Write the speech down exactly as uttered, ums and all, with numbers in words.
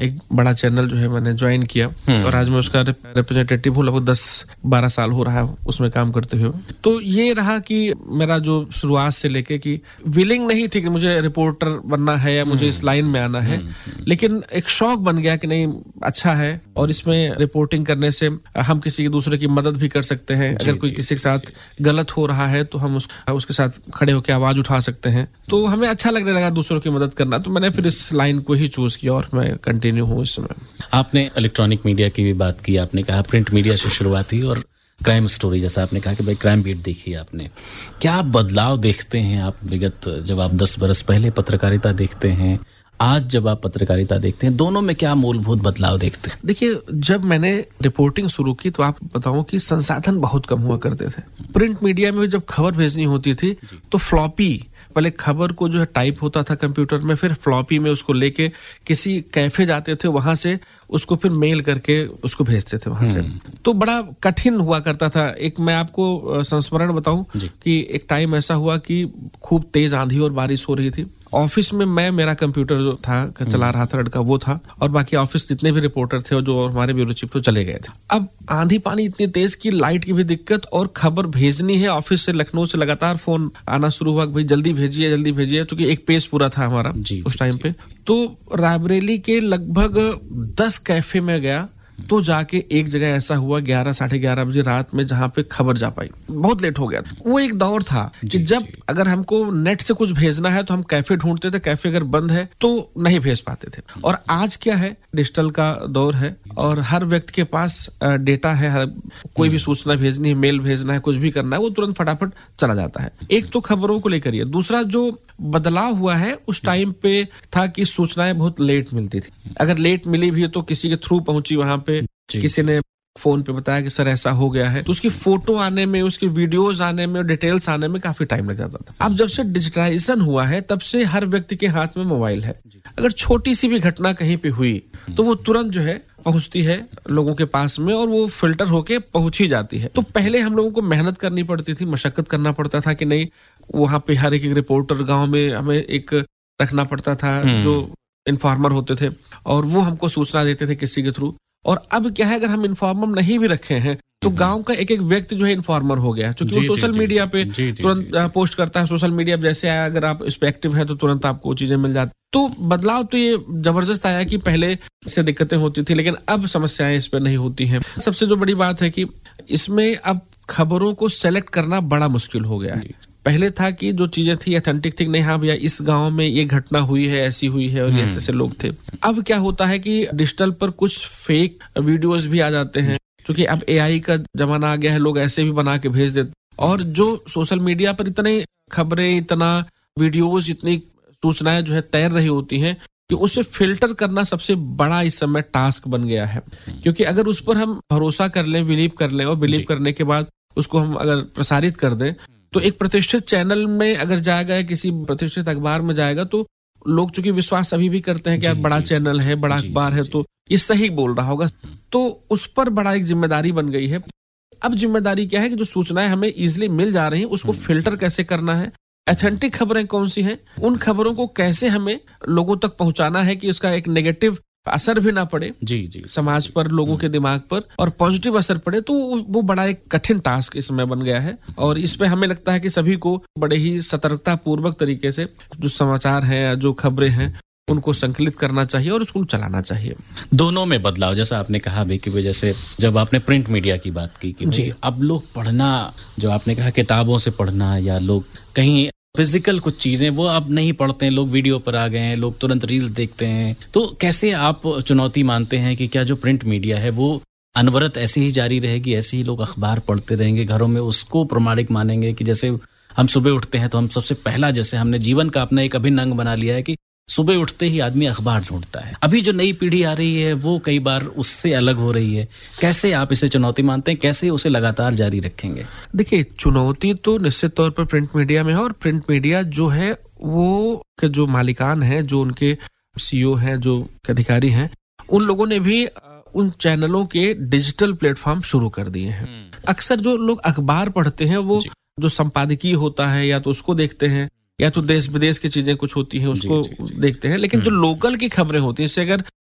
एक बड़ा चैनल जो है मैंने ज्वाइन किया और आज मैं उसका रिप्रेजेंटेटिव हूँ। लगभग दस बारह साल हो रहा है उसमें काम करते हुए। तो ये रहा कि मेरा जो शुरुआत से लेके कि विलिंग नहीं थी कि मुझे रिपोर्टर बनना है या मुझे इस लाइन में आना है, लेकिन एक शौक बन गया कि नहीं अच्छा है और इसमें रिपोर्टिंग करने से हम किसी दूसरे की मदद भी कर सकते हैं। अगर कोई किसी के साथ गलत हो रहा है तो हम उस, उसके साथ खड़े होकर आवाज उठा सकते हैं। तो हमें अच्छा लगने लगा दूसरों की मदद करना, तो मैंने फिर इस लाइन को ही चूज किया और मैं कंटिन्यू हूँ इस समय। आपने इलेक्ट्रॉनिक मीडिया की भी बात की, आपने कहा प्रिंट मीडिया से शुरुआत हुई और क्राइम स्टोरी, जैसा आपने कहा कि भाई क्राइम बीट देखी आपने, क्या बदलाव देखते हैं आप विगत जब आप दस बरस पहले पत्रकारिता देखते हैं, आज जब आप पत्रकारिता देखते हैं, दोनों में क्या मूलभूत बदलाव देखते हैं? देखिए, जब मैंने रिपोर्टिंग शुरू की तो आप बताऊं कि संसाधन बहुत कम हुआ करते थे। प्रिंट मीडिया में जब खबर भेजनी होती थी तो फ्लॉपी, पहले खबर को जो है टाइप होता था कंप्यूटर में, फिर फ्लॉपी में उसको लेके किसी कैफे जाते थे, वहां से उसको फिर मेल करके उसको भेजते थे वहां से। तो बड़ा कठिन हुआ करता था। एक मैं आपको संस्मरण बताऊं कि एक टाइम ऐसा हुआ कि खूब तेज आंधी और बारिश हो रही थी। ऑफिस में मैं, मेरा कंप्यूटर जो था चला रहा था लड़का वो था, और बाकी ऑफिस जितने भी रिपोर्टर थे और जो हमारे ब्यूरो चीफ थे चले गए थे। अब आंधी पानी इतनी तेज की, लाइट की भी दिक्कत और खबर भेजनी है। ऑफिस से लखनऊ से लगातार फोन आना शुरू हुआ, भाई जल्दी भेजिए जल्दी भेजिए, क्योंकि एक पेज पूरा था हमारा उस टाइम पे। तो रायबरेली के लगभग दस कैफे में गया तो जाके एक जगह ऐसा हुआ ग्यारह साढ़े ग्यारह बजे रात में जहां पे खबर जा पाई। बहुत लेट हो गया। वो एक दौर था कि जब अगर हमको नेट से कुछ भेजना है तो हम कैफे ढूंढते थे, कैफे अगर बंद है तो नहीं भेज पाते थे। और आज क्या है, डिजिटल का दौर है और हर व्यक्ति के पास डेटा है। हर कोई भी सूचना भेजनी है, मेल भेजना है, कुछ भी करना है, वो तुरंत फटाफट चला जाता है। एक तो खबरों को लेकर ही। दूसरा जो बदलाव हुआ है, उस टाइम पे था कि सूचनाएं बहुत लेट मिलती थी। अगर लेट मिली भी तो किसी के थ्रू पहुंची, वहां पे किसी ने फोन पे बताया कि सर ऐसा हो गया है, तो उसकी फोटो आने में, उसकी वीडियोस आने में, डिटेल्स आने में काफी टाइम लग जाता था। अब जब से डिजिटलाइजेशन हुआ है तब से हर व्यक्ति के हाथ में मोबाइल है। अगर छोटी सी भी घटना कहीं पे हुई तो वो तुरंत जो है पहुंचती है लोगों के पास में और वो फिल्टर होके पहुंच ही जाती है। तो पहले हम लोगों को मेहनत करनी पड़ती थी, मशक्कत करना पड़ता था कि नहीं, वहां पे हर एक, एक रिपोर्टर गांव में हमें एक रखना पड़ता था जो इन्फॉर्मर होते थे और वो हमको सूचना देते थे किसी के थ्रू। और अब क्या है, अगर हम इन्फॉर्मर नहीं भी रखे हैं तो गांव का एक एक व्यक्ति जो है इन्फॉर्मर हो गया, क्योंकि वो सोशल मीडिया पे तुरंत पोस्ट करता है। सोशल मीडिया जैसे आया, अगर आप इस पे एक्टिव हैं तो तुरंत आपको चीजें मिल जाती। तो बदलाव तो ये जबरदस्त आया कि पहले से दिक्कतें होती थी लेकिन अब समस्याएं इस पे नहीं होती हैं। सबसे जो बड़ी बात है कि इसमें अब खबरों को सेलेक्ट करना बड़ा मुश्किल हो गया है। पहले था कि जो चीजें थी ऑथेंटिक थी, नहीं हाँ भैया इस गांव में ये घटना हुई है, ऐसी हुई है और ऐसे ऐसे लोग थे। अब क्या होता है कि डिजिटल पर कुछ फेक वीडियोस भी आ जाते हैं, क्योंकि अब एआई का जमाना आ गया है, लोग ऐसे भी बना के भेज देते। और जो सोशल मीडिया पर इतने खबरें, इतना वीडियोस, इतनी सूचनाएं जो है तैर रही होती हैं कि उसे फिल्टर करना सबसे बड़ा इस समय टास्क बन गया है। क्योंकि अगर उस पर हम भरोसा कर लें, बिलीव कर लें और बिलीव करने के बाद उसको हम अगर प्रसारित कर दें तो एक प्रतिष्ठित चैनल में अगर जाएगा, किसी प्रतिष्ठित अखबार में जाएगा, तो लोग चूंकि विश्वास अभी भी करते हैं कि यार बड़ा चैनल है, बड़ा अखबार है तो ये सही बोल रहा होगा, तो उस पर बड़ा एक जिम्मेदारी बन गई है। अब जिम्मेदारी क्या है कि जो सूचनाएं हमें इजिली मिल जा रही हैं उसको फिल्टर कैसे करना है, ऑथेंटिक खबरें कौन सी हैं, उन खबरों को कैसे हमें लोगों तक पहुंचाना है कि उसका एक नेगेटिव असर भी ना पड़े जी जी समाज पर, लोगों के दिमाग पर, और पॉजिटिव असर पड़े। तो वो बड़ा एक कठिन टास्क इसमें बन गया है और इस पे हमें लगता है कि सभी को बड़े ही सतर्कता पूर्वक तरीके से जो समाचार हैं, जो खबरें हैं, उनको संकलित करना चाहिए और उसको चलाना चाहिए। दोनों में बदलाव, जैसा आपने कहा भी कि वजह से जब आपने प्रिंट मीडिया की बात की कि जी अब लोग पढ़ना, जो आपने कहा किताबों से पढ़ना या लोग कहीं फिजिकल कुछ चीजें वो अब नहीं पढ़ते हैं, लोग वीडियो पर आ गए हैं, लोग तुरंत रील देखते हैं। तो कैसे आप चुनौती मानते हैं कि क्या जो प्रिंट मीडिया है वो अनवरत ऐसे ही जारी रहेगी, ऐसे ही लोग अखबार पढ़ते रहेंगे, घरों में उसको प्रमाणिक मानेंगे कि जैसे हम सुबह उठते हैं तो हम सबसे पहला, जैसे हमने जीवन का अपना एक अभिन्न अंग बना लिया है कि सुबह उठते ही आदमी अखबार ढूंढता है। अभी जो नई पीढ़ी आ रही है वो कई बार उससे अलग हो रही है। कैसे आप इसे चुनौती मानते हैं, कैसे उसे लगातार जारी रखेंगे? देखिए, चुनौती तो निश्चित तौर पर प्रिंट मीडिया में है और प्रिंट मीडिया जो है वो के जो मालिकान हैं, जो उनके सीईओ हैं, जो अधिकारी हैं, उन लोगों ने भी उन चैनलों के डिजिटल प्लेटफॉर्म शुरू कर दिए हैं। अक्सर जो लोग अखबार पढ़ते हैं वो जो संपादकीय होता है या तो उसको देखते हैं या तो देश विदेश की चीजें कुछ होती हैं उसको जी, जी, जी, देखते हैं, लेकिन जो लोकल की खबरें होती हैं, जैसे अगर